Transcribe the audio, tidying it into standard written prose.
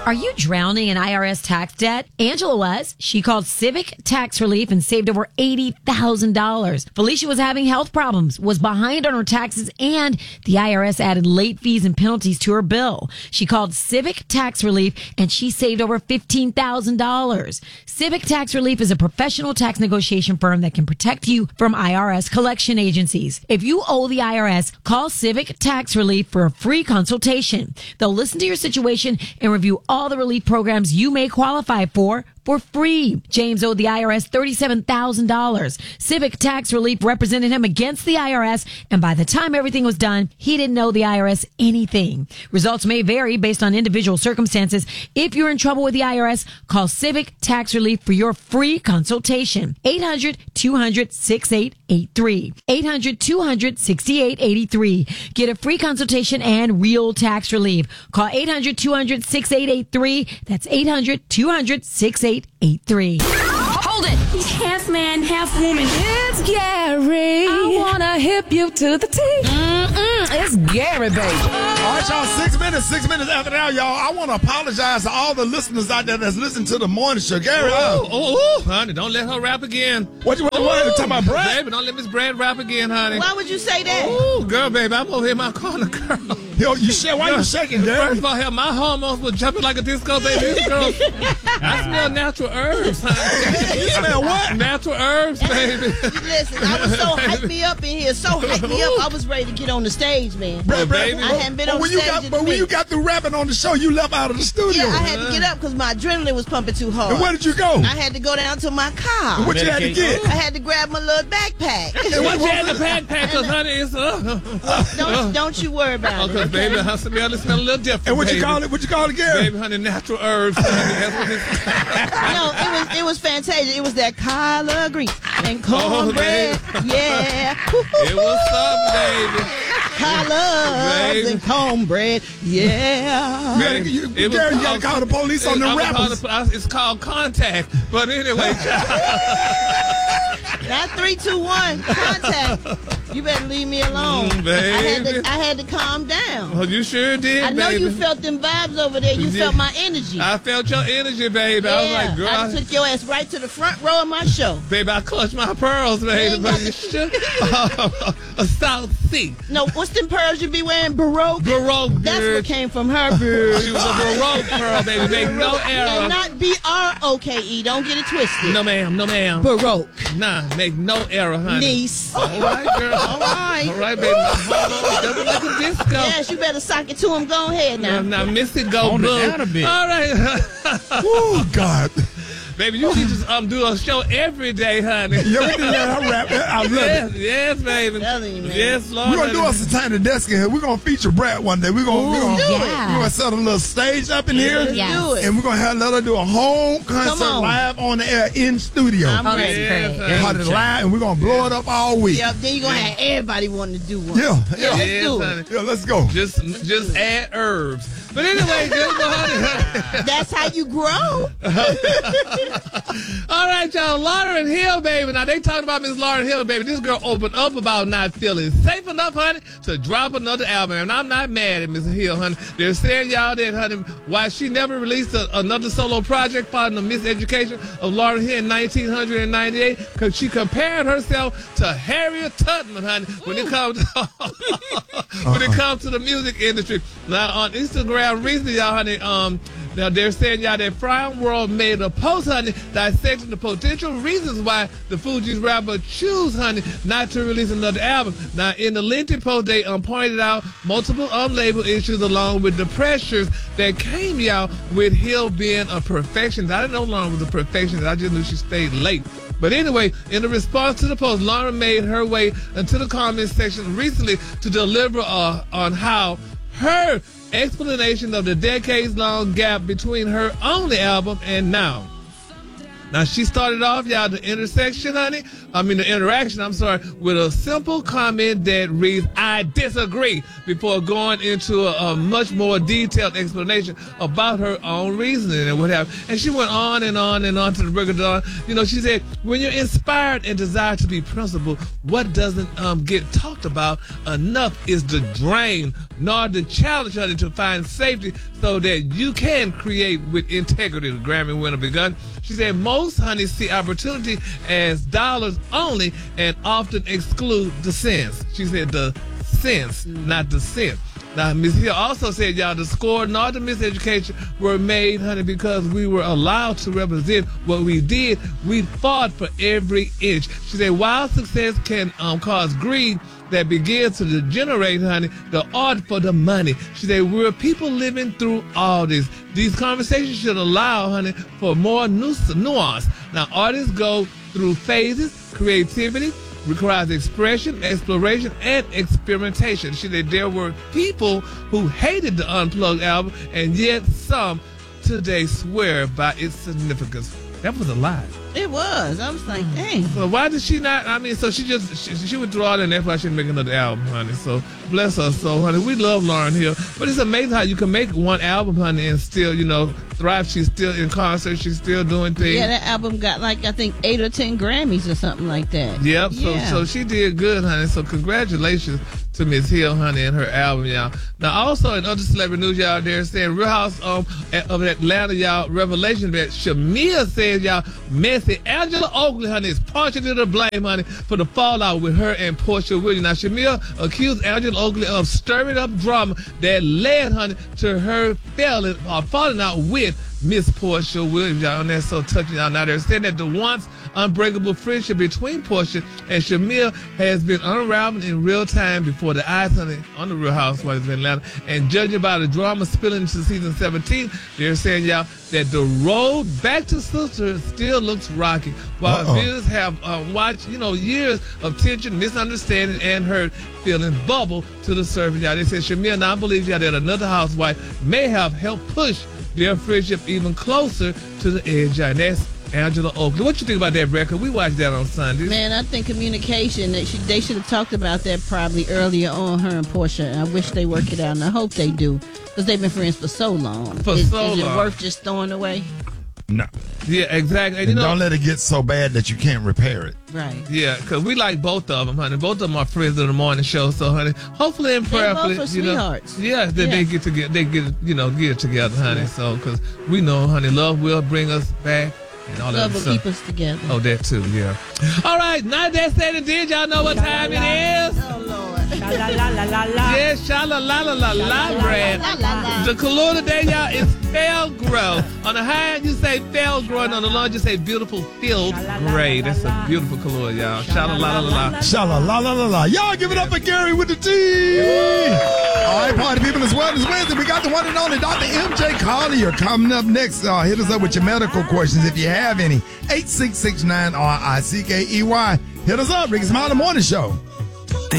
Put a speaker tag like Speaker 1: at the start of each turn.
Speaker 1: Are you drowning in IRS tax debt? Angela was. She called Civic Tax Relief and saved over $80,000. Felicia was having health problems, was behind on her taxes, and the IRS added late fees and penalties to her bill. She called Civic Tax Relief and she saved over $15,000. Civic Tax Relief is a professional tax negotiation firm that can protect you from IRS collection agencies. If you owe the IRS, call Civic Tax Relief for a free consultation. They'll listen to your situation and review all the relief programs you may qualify for free. James owed the IRS $37,000. Civic Tax Relief represented him against the IRS, and by the time everything was done, he didn't owe the IRS anything. Results may vary based on individual circumstances. If you're in trouble with the IRS, call Civic Tax Relief for your free consultation. 800-200-6883. 800-200-6883. Get a free consultation and real tax relief. Call 800-200-6883. That's 800-200-6883.
Speaker 2: Hold it!
Speaker 3: He's half man, half woman. It's Gary. I wanna hip you to the T. It's Gary, baby.
Speaker 4: All right, y'all, 6 minutes after now, y'all. I want to apologize to all the listeners out there that's listening to the morning show. Gary,
Speaker 5: honey, don't let her rap again.
Speaker 4: What you talking about, Brad?
Speaker 5: Baby, don't let Miss Brad rap again, honey.
Speaker 2: Why would you say that?
Speaker 5: Oh, girl, baby, I'm over here in my corner, girl.
Speaker 4: Yo, why you shaking, Gary?
Speaker 5: First of all, hell, my hormones were jumping like a disco, baby. This girl, I smell natural herbs, honey.
Speaker 4: You smell what?
Speaker 5: Natural herbs, baby.
Speaker 2: Listen, I was so hyped me up in here, I was ready to get on the stage, man.
Speaker 4: Brad,
Speaker 5: baby.
Speaker 2: I hadn't been on the stage
Speaker 4: But when you got through rapping on the show, you left out of the studio.
Speaker 2: Yeah, I had to get up because my adrenaline was pumping too hard.
Speaker 4: And where did you go?
Speaker 2: I had to go down to my car.
Speaker 4: And what you had to get?
Speaker 2: I had to grab my little backpack.
Speaker 5: And what you had the backpack, because, honey, it's...
Speaker 2: Don't you worry about it.
Speaker 5: Because, baby, her smell a little different,
Speaker 4: And what
Speaker 5: baby.
Speaker 4: you call it? What you call it, Gary?
Speaker 5: Baby, honey, natural herbs, honey. That's what it's...
Speaker 2: No, it was fantastic. It was that collard green and cornbread. Yeah.
Speaker 5: It was something, baby.
Speaker 2: Collards and cornbread. Yeah.
Speaker 4: Gary, you got to call the police on the rappers.
Speaker 5: It's called contact. But anyway.
Speaker 2: Not 3, 2, 1. Contact. You better leave me alone.
Speaker 5: Baby.
Speaker 2: I had to calm down.
Speaker 5: Oh, you sure did,
Speaker 2: I know
Speaker 5: baby.
Speaker 2: you felt them vibes over there. You felt my energy.
Speaker 5: I felt your energy, baby.
Speaker 2: Yeah.
Speaker 5: I was like, girl.
Speaker 2: I took your ass right to the front row of my show.
Speaker 5: Baby, I clutched my pearls, baby. A South Sea.
Speaker 2: No, what's them pearls you be wearing? Baroque?
Speaker 5: Baroque,
Speaker 2: That's
Speaker 5: bitch.
Speaker 2: what came from her, bitch.
Speaker 5: She was a Baroque pearl, baby. Make no error.
Speaker 2: And not B-R-O-K-E. Don't get it twisted.
Speaker 5: No, ma'am. No, ma'am.
Speaker 2: Baroque.
Speaker 5: Nah, make no error, honey.
Speaker 2: Niece.
Speaker 5: All right, girl.
Speaker 2: All right.
Speaker 5: All right, baby. Hold on. Double like a disco.
Speaker 2: Yes, you better sock it to him. Go ahead now.
Speaker 5: Now, Missy, go
Speaker 4: On
Speaker 5: blue.
Speaker 4: it down a bit.
Speaker 5: All right.
Speaker 4: Oh, God.
Speaker 5: Baby, you need to do a show every day, honey.
Speaker 4: Yeah, we do that. I rap. I love it.
Speaker 5: Yes, baby.
Speaker 2: Telling you, man.
Speaker 5: Yes, Lord.
Speaker 4: We're going to do us a tiny desk in here. We're going to feature Brad one day. We're going to set a little stage up in here.
Speaker 1: Yes.
Speaker 2: Do it.
Speaker 4: And we're going to let her do a home concert
Speaker 2: on.
Speaker 4: live on the air in studio.
Speaker 2: I'm
Speaker 1: Oh,
Speaker 2: ready.
Speaker 1: that's great.
Speaker 4: Cut it live, and we're going to blow it up all week.
Speaker 2: Yep, then you're going to have everybody wanting to do one.
Speaker 4: Yeah.
Speaker 2: Let's
Speaker 5: Yes,
Speaker 2: do it.
Speaker 5: honey.
Speaker 4: Yeah, let's go.
Speaker 5: Just add herbs. But anyway, just go, honey.
Speaker 2: That's how you grow.
Speaker 5: All right, y'all. Lauryn Hill, baby. Now, they talking about Miss Lauryn Hill, baby. This girl opened up about not feeling safe enough, honey, to drop another album. And I'm not mad at Miss Hill, honey. They're saying, y'all, that, honey, why she never released another solo project following the miseducation of Lauryn Hill in 1998, because she compared herself to Harriet Tubman, honey, when it comes to, when it comes to the music industry. Now, on Instagram recently, y'all, honey, now they're saying, y'all, that Frying World made a post, honey, dissecting the potential reasons why the Fugees rapper choose, honey, not to release another album. Now, in the lengthy post, they pointed out multiple label issues along with the pressures that came, y'all, with Hill being a perfectionist. I didn't know Lauren was a perfectionist. I just knew she stayed late. But anyway, in the response to the post, Lauren made her way into the comment section recently to deliver on how her explanation of the decades-long gap between her only album and now. Now, she started off, y'all, the interaction, with a simple comment that reads, "I disagree," before going into a much more detailed explanation about her own reasoning and what have. And she went on and on and on to the break of dawn. She said, when you're inspired and desire to be principled, what doesn't get talked about enough is the drain, nor the challenge, honey, to find safety so that you can create with integrity. The Grammy winner begun. She said, most, honey, see opportunity as dollars only and often exclude the sense. She said the sense, not the sense. Now, Ms. Hill also said, y'all, the score nor the miseducation were made, honey, because we were allowed to represent what we did. We fought for every inch. She said, while success can cause greed that begins to degenerate, honey, the art for the money. She said, we're people living through all this. These conversations should allow, honey, for more nuance. Now, artists go through phases. Creativity requires expression, exploration, and experimentation. She said there were people who hated the Unplugged album, and yet some today swear by its significance. That was a lie.
Speaker 2: It was. I was like, dang.
Speaker 5: So why did she not? So she went through all that, and that's why she didn't make another album, honey. So bless her soul, honey. We love Lauryn Hill. But it's amazing how you can make one album, honey, and still, thrive. She's still in concert. She's still doing things.
Speaker 2: Yeah, that album got I think 8 or 10 Grammys or something like that.
Speaker 5: Yep.
Speaker 2: Yeah.
Speaker 5: So she did good, honey. So congratulations to Miss Hill, honey, and her album, y'all. Now, also in other celebrity news, y'all, they're saying Real House of Atlanta, y'all, revelation that Shamia says, y'all, messy Angela Oakley, honey, is partially to blame, honey, for the fallout with her and Portia Williams. Now, Shamia accused Angela Oakley of stirring up drama that led, honey, to her falling out with Miss Portia Williams, y'all, and that's so touching, y'all. Now, they're saying that the once unbreakable friendship between Portia and Shamia has been unraveling in real time before the eyes, honey, on the Real Housewives of Atlanta. And judging by the drama spilling into season 17, they're saying, y'all, that the road back to sister still looks rocky. While viewers have watched, years of tension, misunderstanding, and hurt feelings bubble to the surface, y'all. They said Shamia now believes, y'all, that another housewife may have helped push their friendship even closer to the edge, y'all. And that's Angela Oakley. What you think about that record? We watched that on Sunday.
Speaker 2: Man, I think communication, they should have talked about that probably earlier on, her and Portia. I wish they work it out, and I hope they do, because they've been friends for so long. Is it worth just throwing away?
Speaker 4: No.
Speaker 5: Yeah, exactly.
Speaker 4: And don't let it get so bad that you can't repair it.
Speaker 2: Right.
Speaker 5: Yeah, because we like both of them, honey. Both of them are friends of the morning show. So, honey, hopefully and prayerfully,
Speaker 2: both are sweethearts.
Speaker 5: they get together. They get it together, honey. Yeah. So, because we know, honey, love will bring us back. And all
Speaker 2: love
Speaker 5: that
Speaker 2: will
Speaker 5: stuff.
Speaker 2: keep us together.
Speaker 5: Oh, that too, yeah. All right, now that said and did, y'all know what time it is?
Speaker 2: Oh, Lord.
Speaker 5: Yes, sha-la-la-la-la-la, Brad. The color today, y'all, is Felgrow. On the high end, you say Felgrow, and on the low, you say beautiful field gray. That's a beautiful color, y'all. Sha-la-la-la-la.
Speaker 4: Sha-la-la-la-la-la. Y'all give it up for Gary with the T. All right, party people, it's Wellness Wednesday. We got the one and only Dr. M.J. Collier coming up next. Hit us up with your medical questions if you have any. 866-9-RICKEY. Hit us up, Ricky Smiley Morning Show.